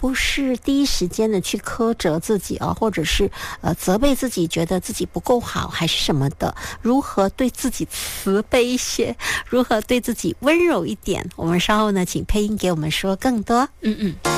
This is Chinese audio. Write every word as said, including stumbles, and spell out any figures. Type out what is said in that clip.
不是第一时间的去苛责自己啊，或者是呃责备自己，觉得自己不够好还是什么的，如何对自己慈悲一些，如何对自己温柔一点。我们稍后呢，请配音给我们说更多。嗯嗯。